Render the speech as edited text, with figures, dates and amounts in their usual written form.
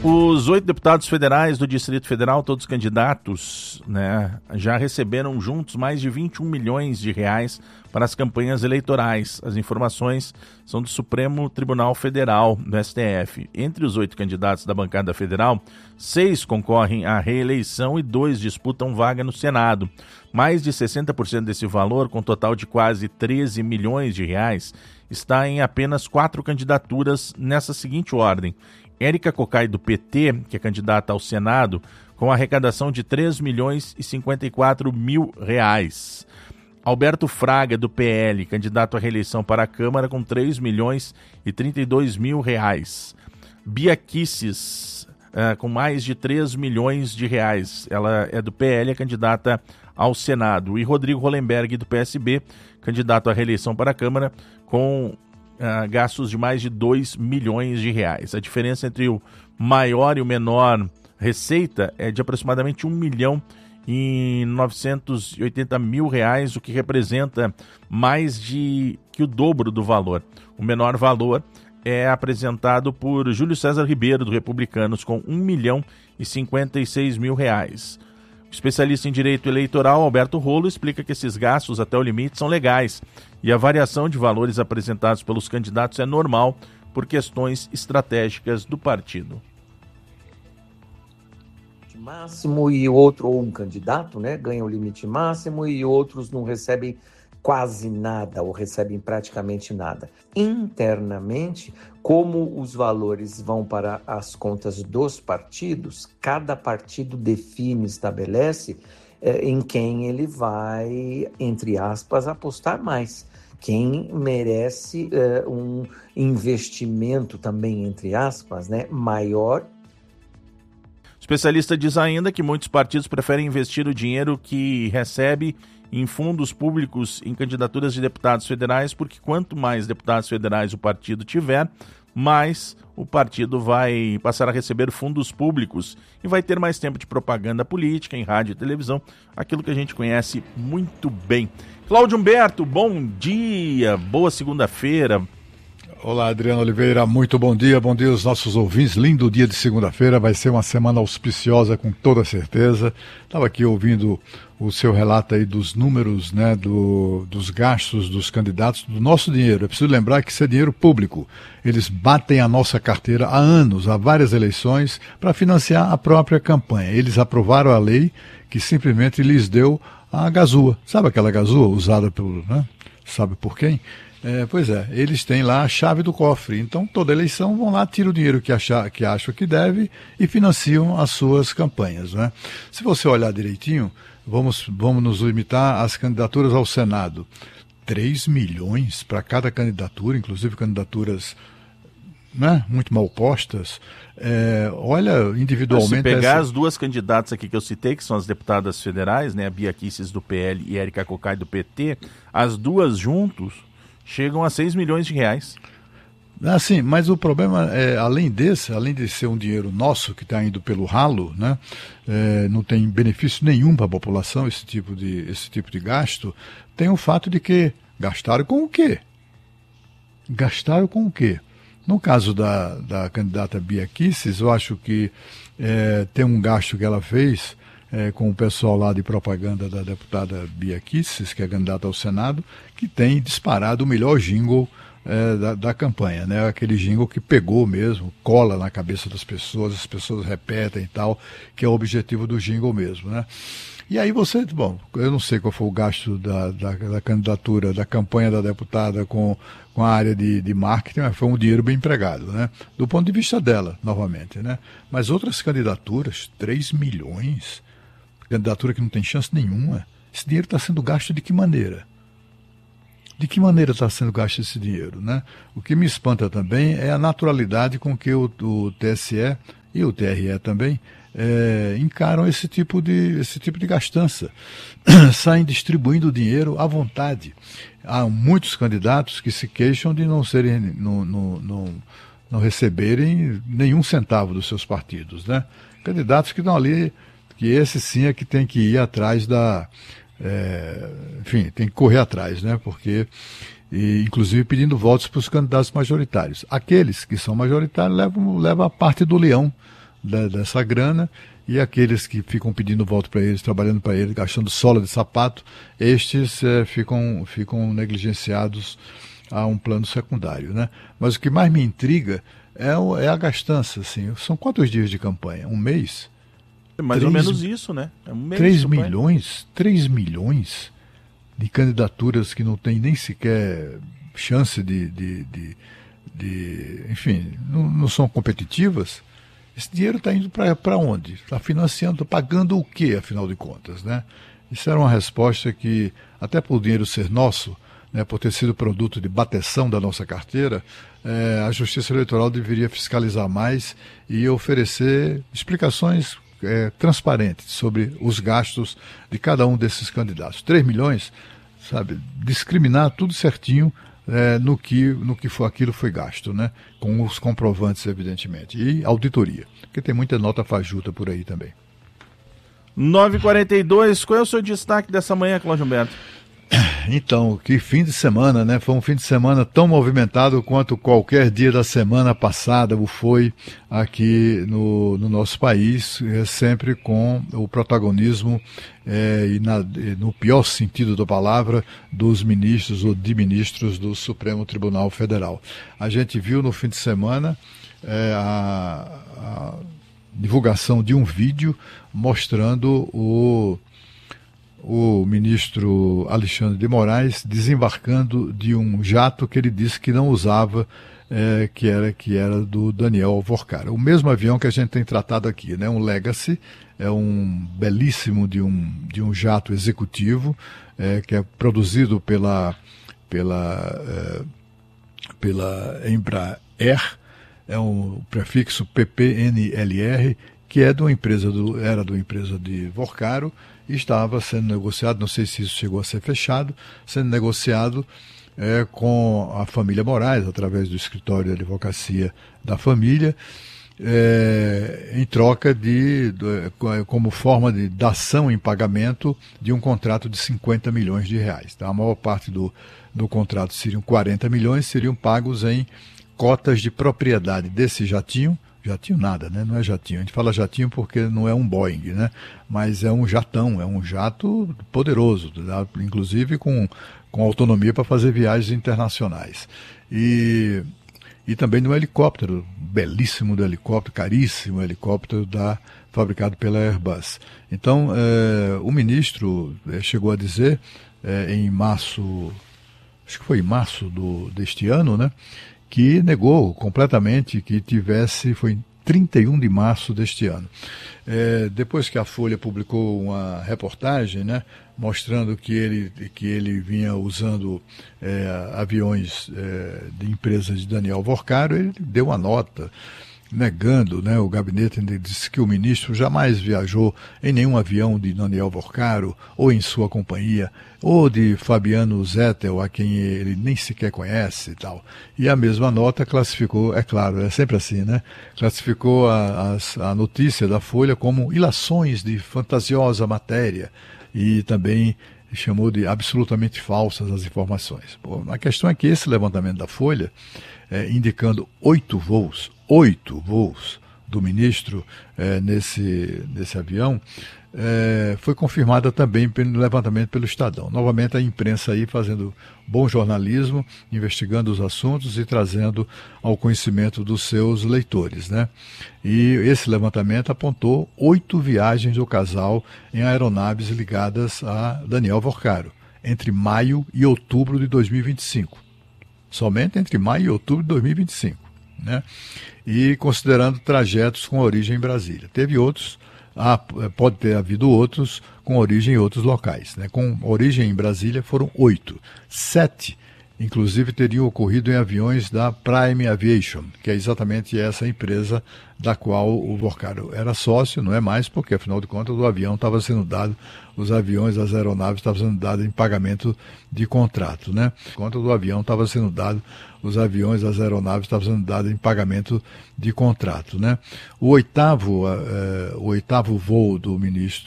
Os 8 deputados federais do Distrito Federal, todos candidatos, né, já receberam juntos mais de 21 milhões de reais para as campanhas eleitorais. As informações são do Supremo Tribunal Federal, do STF. Entre os 8 candidatos da bancada federal, 6 concorrem à reeleição e 2 disputam vaga no Senado. Mais de 60% desse valor, com um total de quase 13 milhões de reais, está em apenas 4 candidaturas nessa seguinte ordem. Érica Cocai, do PT, que é candidata ao Senado, com arrecadação de 3 milhões e 54 mil reais. Alberto Fraga, do PL, candidato à reeleição para a Câmara, com 3 milhões e 32 mil reais. Bia Kicis, com mais de 3 milhões de reais. Ela é do PL, é candidata ao Senado. E Rodrigo Hollenberg, do PSB, candidato à reeleição para a Câmara, com gastos de mais de 2 milhões de reais. A diferença entre o maior e o menor receita é de aproximadamente 1 milhão e 980 mil reais, o que representa mais que o dobro do valor. O menor valor é apresentado por Júlio César Ribeiro, do Republicanos, com 1 milhão e 56 mil reais. O especialista em direito eleitoral, Alberto Rolo, explica que esses gastos até o limite são legais e a variação de valores apresentados pelos candidatos é normal por questões estratégicas do partido. Máximo e outro, ou um candidato, né, ganha o limite máximo e outros não recebem quase nada ou recebem praticamente nada. Internamente, como os valores vão para as contas dos partidos, cada partido define, estabelece em quem ele vai, entre aspas, apostar mais. Quem merece um investimento também, entre aspas, né, maior. O especialista diz ainda que muitos partidos preferem investir o dinheiro que recebe em fundos públicos em candidaturas de deputados federais, porque quanto mais deputados federais o partido tiver, mais o partido vai passar a receber fundos públicos e vai ter mais tempo de propaganda política em rádio e televisão, aquilo que a gente conhece muito bem. Cláudio Humberto, bom dia, boa segunda-feira. Olá, Adriano Oliveira, muito bom dia aos nossos ouvintes. Lindo dia de segunda-feira, vai ser uma semana auspiciosa com toda certeza. Estava aqui ouvindo o seu relato aí dos números, né, dos gastos dos candidatos, do nosso dinheiro. É preciso lembrar que isso é dinheiro público. Eles batem a nossa carteira há anos, há várias eleições, para financiar a própria campanha. Eles aprovaram a lei que simplesmente lhes deu a gazua. Sabe aquela gazua usada pelo, né, sabe por quem? Pois é, eles têm lá a chave do cofre, então toda eleição vão lá, tiram o dinheiro que acham que deve e financiam as suas campanhas, né? Se você olhar direitinho, vamos nos limitar às candidaturas ao Senado. 3 milhões para cada candidatura, inclusive candidaturas, né, muito mal postas. Olha, individualmente... Se pegar as duas candidatas aqui que eu citei, que são as deputadas federais, né, a Bia Kicis do PL e Érica Cocai do PT, as duas juntos chegam a 6 milhões de reais. Sim, mas o problema é, além de ser um dinheiro nosso que está indo pelo ralo, né, não tem benefício nenhum para a população esse tipo de gasto, tem o fato de que gastaram com o quê? Gastaram com o quê? No caso da candidata Bia Kicis, eu acho que tem um gasto que ela fez com o pessoal lá de propaganda da deputada Bia Kicis, que é candidata ao Senado, que tem disparado o melhor jingle da campanha, né? Aquele jingle que pegou mesmo, cola na cabeça das pessoas, as pessoas repetem e tal, que é o objetivo do jingle mesmo, né? E aí eu não sei qual foi o gasto da candidatura, da campanha da deputada com a área de marketing, mas foi um dinheiro bem empregado, né? Do ponto de vista dela, novamente, né? Mas outras candidaturas, 3 milhões... candidatura que não tem chance nenhuma, esse dinheiro está sendo gasto de que maneira? De que maneira está sendo gasto esse dinheiro, né? O que me espanta também é a naturalidade com que o TSE e o TRE também encaram esse tipo de gastança. Saem distribuindo dinheiro à vontade. Há muitos candidatos que se queixam de não receberem nenhum centavo dos seus partidos, né? Candidatos que estão ali, que esse sim é que tem que ir atrás tem que correr atrás, né? Porque, inclusive pedindo votos para os candidatos majoritários. Aqueles que são majoritários levam a parte do leão dessa grana, e aqueles que ficam pedindo voto para eles, trabalhando para eles, gastando sola de sapato, estes ficam negligenciados a um plano secundário, né? Mas o que mais me intriga é a gastança, assim. São quantos dias de campanha? Um mês? É mais ou menos isso, né? É um mês 3 milhões de candidaturas que não tem nem sequer chance enfim, não são competitivas. Esse dinheiro está indo para onde? Está financiando, pagando o quê, afinal de contas, né? Isso era uma resposta que, até por o dinheiro ser nosso, né, por ter sido produto de bateção da nossa carteira, a Justiça Eleitoral deveria fiscalizar mais e oferecer explicações transparentes sobre os gastos de cada um desses candidatos. 3 milhões, sabe, discriminar tudo certinho no que aquilo foi gasto, né? Com os comprovantes, evidentemente. E auditoria, porque tem muita nota fajuta por aí também. 9h42, qual é o seu destaque dessa manhã, Cláudio Humberto? Então, que fim de semana, né? Foi um fim de semana tão movimentado quanto qualquer dia da semana passada o foi aqui no nosso país, sempre com o protagonismo no pior sentido da palavra, dos ministros ou de ministros do Supremo Tribunal Federal. A gente viu no fim de semana a divulgação de um vídeo mostrando o ministro Alexandre de Moraes desembarcando de um jato que ele disse que não usava, que era do Daniel Alvorcara. O mesmo avião que a gente tem tratado aqui, né? Um Legacy, um belíssimo de um jato executivo, que é produzido pela Embraer, o prefixo PPNLR, que era de uma empresa de Vorcaro, e estava sendo negociado, não sei se isso chegou a ser fechado, sendo negociado com a família Moraes, através do escritório de advocacia da família, em troca como forma de dação em pagamento de um contrato de 50 milhões de reais. Então, a maior parte do contrato seriam 40 milhões, seriam pagos em cotas de propriedade desse jatinho. Jatinho nada, né? Não é jatinho. A gente fala jatinho porque não é um Boeing, né? Mas é um jatão, é um jato poderoso, inclusive com autonomia para fazer viagens internacionais. E também no helicóptero, belíssimo do helicóptero, caríssimo helicóptero fabricado pela Airbus. Então, o ministro chegou a dizer, em março, acho que foi em março deste ano, né? Que negou completamente que foi em 31 de março deste ano. Depois que a Folha publicou uma reportagem, né, mostrando que ele vinha usando aviões de empresas de Daniel Vorcaro, ele deu uma nota negando, né? O gabinete disse que o ministro jamais viajou em nenhum avião de Daniel Vorcaro, ou em sua companhia, ou de Fabiano Zettel, a quem ele nem sequer conhece e tal. E a mesma nota classificou, é claro, é sempre assim, né? Classificou a notícia da Folha como ilações de fantasiosa matéria, e também chamou de absolutamente falsas as informações. Bom, a questão é que esse levantamento da Folha, indicando 8 voos do ministro nesse avião, foi confirmada também pelo levantamento pelo Estadão. Novamente a imprensa aí fazendo bom jornalismo, investigando os assuntos e trazendo ao conhecimento dos seus leitores, né? E esse levantamento apontou 8 viagens do casal em aeronaves ligadas a Daniel Vorcaro, entre maio e outubro de 2025. Somente entre maio e outubro de 2025. Né? E considerando trajetos com origem em Brasília. Teve outros, pode ter havido outros com origem em outros locais. Né? Com origem em Brasília foram 8. 7, inclusive, teriam ocorrido em aviões da Prime Aviation, que é exatamente essa empresa da qual o Vorcaro era sócio, não é mais, porque afinal de contas o avião estava sendo dado, os aviões, as aeronaves estavam sendo dados em pagamento de contrato, né? Conta do avião estava sendo dado, os aviões, as aeronaves estavam sendo dados em pagamento de contrato, né? O oitavo voo do ministro